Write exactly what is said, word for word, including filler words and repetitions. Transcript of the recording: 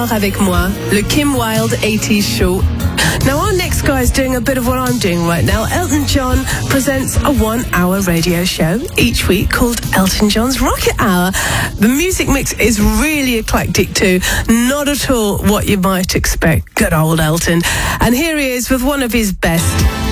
Avec moi, le Kim Wilde eighties show. Now our next guy is doing a bit of what I'm doing right now. Elton John presents a one-hour radio show each week called Elton John's Rocket Hour. The music mix is really eclectic too, not at all what you might expect. Good old Elton. And here he is with one of his best.